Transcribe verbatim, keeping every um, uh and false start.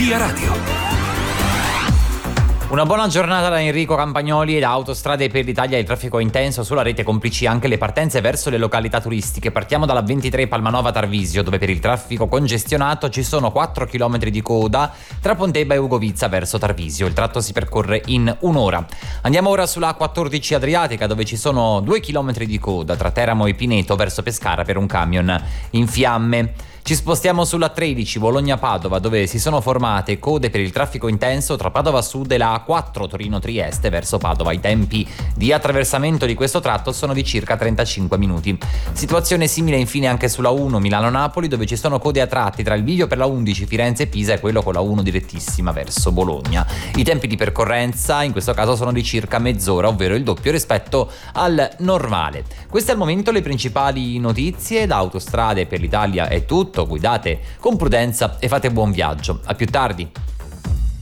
Via Radio. Una buona giornata da Enrico Campagnoli e da Autostrade per l'Italia. Il traffico è intenso sulla rete, complici anche le partenze verso le località turistiche. Partiamo dalla ventitré Palmanova Tarvisio, dove per il traffico congestionato ci sono quattro chilometri di coda tra Pontebba e Ugovizza verso Tarvisio. Il tratto si percorre in un'ora. Andiamo ora sulla quattordici Adriatica, dove ci sono due chilometri di coda tra Teramo e Pineto verso Pescara per un camion in fiamme. Ci spostiamo sulla tredici Bologna-Padova, dove si sono formate code per il traffico intenso tra Padova Sud e la A quattro Torino-Trieste verso Padova. I tempi di attraversamento di questo tratto sono di circa trentacinque minuti. Situazione simile infine anche sulla uno Milano-Napoli, dove ci sono code a tratti tra il bivio per la undici Firenze-Pisa e quello con la uno direttissima verso Bologna. I tempi di percorrenza in questo caso sono di circa mezz'ora, ovvero il doppio rispetto al normale. Queste al momento le principali notizie. Da Autostrade per l'Italia è tutto. Guidate con prudenza e fate buon viaggio. A più tardi.